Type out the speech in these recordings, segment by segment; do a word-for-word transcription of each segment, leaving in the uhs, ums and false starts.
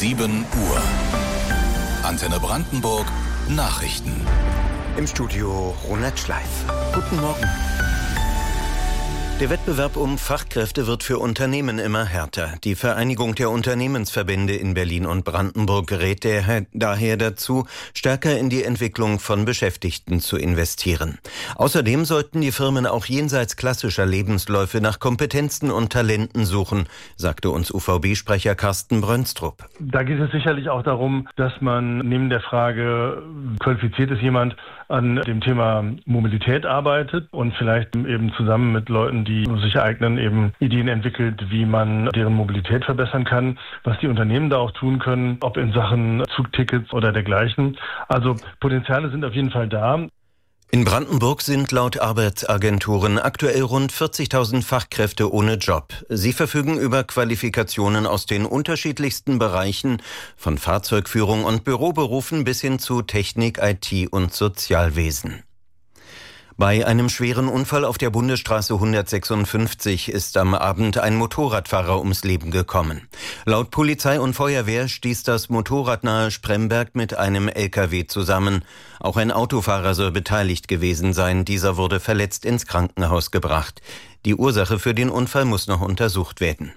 sieben Uhr. Antenne Brandenburg Nachrichten. Im Studio Ronald Schleif. Guten Morgen. Der Wettbewerb um Fachkräfte wird für Unternehmen immer härter. Die Vereinigung der Unternehmensverbände in Berlin und Brandenburg rät daher dazu, stärker in die Entwicklung von Beschäftigten zu investieren. Außerdem sollten die Firmen auch jenseits klassischer Lebensläufe nach Kompetenzen und Talenten suchen, sagte uns U V B-Sprecher Carsten Brönstrup. Da geht es sicherlich auch darum, dass man neben der Frage, qualifiziert ist jemand, an dem Thema Mobilität arbeitet und vielleicht eben zusammen mit Leuten, die sich eignen, eben Ideen entwickelt, wie man deren Mobilität verbessern kann, was die Unternehmen da auch tun können, ob in Sachen Zugtickets oder dergleichen. Also Potenziale sind auf jeden Fall da. In Brandenburg sind laut Arbeitsagenturen aktuell rund vierzigtausend Fachkräfte ohne Job. Sie verfügen über Qualifikationen aus den unterschiedlichsten Bereichen, von Fahrzeugführung und Büroberufen bis hin zu Technik, I T und Sozialwesen. Bei einem schweren Unfall auf der Bundesstraße hundertsechsundfünfzig ist am Abend ein Motorradfahrer ums Leben gekommen. Laut Polizei und Feuerwehr stieß das Motorrad nahe Spremberg mit einem L K W zusammen. Auch ein Autofahrer soll beteiligt gewesen sein. Dieser wurde verletzt ins Krankenhaus gebracht. Die Ursache für den Unfall muss noch untersucht werden.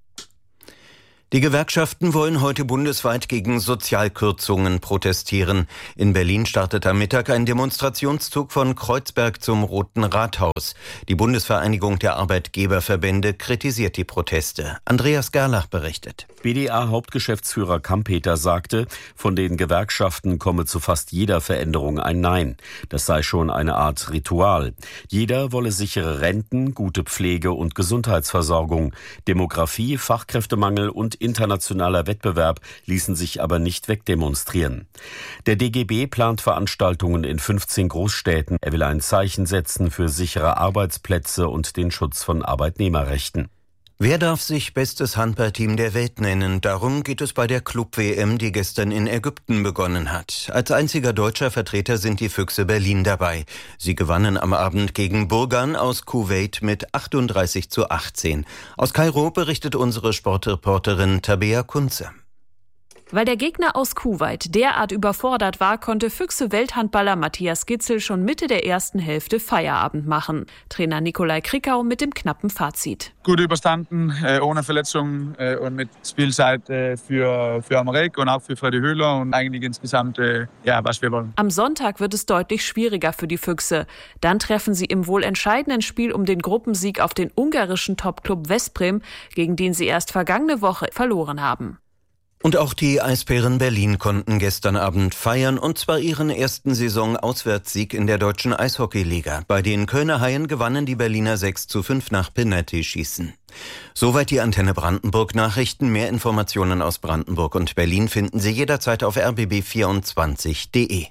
Die Gewerkschaften wollen heute bundesweit gegen Sozialkürzungen protestieren. In Berlin startet am Mittag ein Demonstrationszug von Kreuzberg zum Roten Rathaus. Die Bundesvereinigung der Arbeitgeberverbände kritisiert die Proteste. Andreas Gerlach berichtet. B D A-Hauptgeschäftsführer Kampeter sagte, von den Gewerkschaften komme zu fast jeder Veränderung ein Nein. Das sei schon eine Art Ritual. Jeder wolle sichere Renten, gute Pflege und Gesundheitsversorgung. Demografie, Fachkräftemangel und internationaler Wettbewerb ließen sich aber nicht wegdemonstrieren. Der D G B plant Veranstaltungen in fünfzehn Großstädten. Er will ein Zeichen setzen für sichere Arbeitsplätze und den Schutz von Arbeitnehmerrechten. Wer darf sich bestes Handballteam der Welt nennen? Darum geht es bei der Club-W M, die gestern in Ägypten begonnen hat. Als einziger deutscher Vertreter sind die Füchse Berlin dabei. Sie gewannen am Abend gegen Burgan aus Kuwait mit achtunddreißig zu achtzehn. Aus Kairo berichtet unsere Sportreporterin Tabea Kunze. Weil der Gegner aus Kuwait derart überfordert war, konnte Füchse-Welthandballer Matthias Gitzel schon Mitte der ersten Hälfte Feierabend machen. Trainer Nikolai Krickau mit dem knappen Fazit. Gut überstanden, äh, ohne Verletzungen äh, und mit Spielzeit äh, für, für Amarek und auch für Freddy Höhler und eigentlich insgesamt, äh, ja, was wir wollen. Am Sonntag wird es deutlich schwieriger für die Füchse. Dann treffen sie im wohl entscheidenden Spiel um den Gruppensieg auf den ungarischen Topclub Veszprém, gegen den sie erst vergangene Woche verloren haben. Und auch die Eisbären Berlin konnten gestern Abend feiern, und zwar ihren ersten Saison-Auswärtssieg in der deutschen Eishockeyliga. Bei den Kölner Haien gewannen die Berliner sechs zu fünf nach Penaltyschießen. Soweit die Antenne Brandenburg Nachrichten. Mehr Informationen aus Brandenburg und Berlin finden Sie jederzeit auf r b b vierundzwanzig punkt de.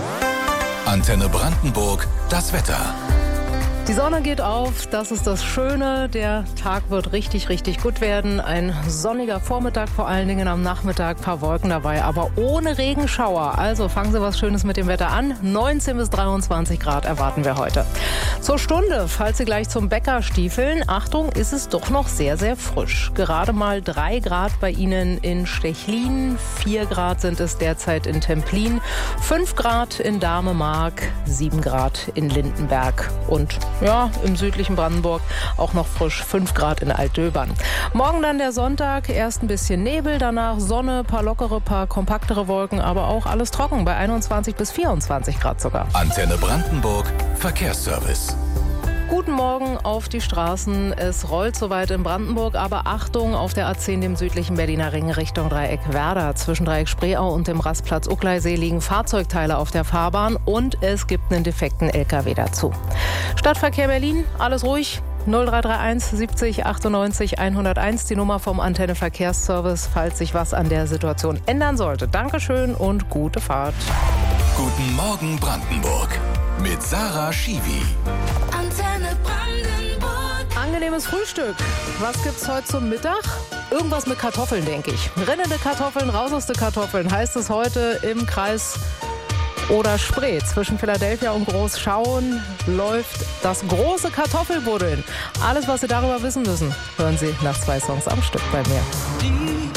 Antenne Brandenburg, das Wetter. Die Sonne geht auf, das ist das Schöne. Der Tag wird richtig, richtig gut werden. Ein sonniger Vormittag, vor allen Dingen am Nachmittag, paar Wolken dabei, aber ohne Regenschauer. Also fangen Sie was Schönes mit dem Wetter an. neunzehn bis dreiundzwanzig Grad erwarten wir heute. Zur Stunde, falls Sie gleich zum Bäcker stiefeln, Achtung, ist es doch noch sehr, sehr frisch. Gerade mal drei Grad bei Ihnen in Stechlin, vier Grad sind es derzeit in Templin, fünf Grad in Dahme-Mark, sieben Grad in Lindenberg und ja, im südlichen Brandenburg auch noch frisch, fünf Grad in Altdöbern. Morgen dann der Sonntag, erst ein bisschen Nebel, danach Sonne, paar lockere, paar kompaktere Wolken, aber auch alles trocken, bei einundzwanzig bis vierundzwanzig Grad sogar. Antenne Brandenburg, Verkehrsservice. Guten Morgen auf die Straßen. Es rollt soweit in Brandenburg, aber Achtung auf der A zehn, dem südlichen Berliner Ring Richtung Dreieck Werder. Zwischen Dreieck Spreeau und dem Rastplatz Uckleisee liegen Fahrzeugteile auf der Fahrbahn und es gibt einen defekten L K W dazu. Stadtverkehr Berlin, alles ruhig. null drei drei eins siebzig achtundneunzig hunderteins, die Nummer vom Antenne Verkehrsservice, falls sich was an der Situation ändern sollte. Dankeschön und gute Fahrt. Guten Morgen Brandenburg mit Sarah Schiwi. Antenne Brandenburg. Angenehmes Frühstück. Was gibt's heute zum Mittag? Irgendwas mit Kartoffeln, denke ich. Rennende Kartoffeln, raus aus den Kartoffeln, heißt es heute im Kreis oder Spree. Zwischen Philadelphia und Großschauen läuft das große Kartoffelbuddeln. Alles, was Sie darüber wissen müssen, hören Sie nach zwei Songs am Stück bei mir.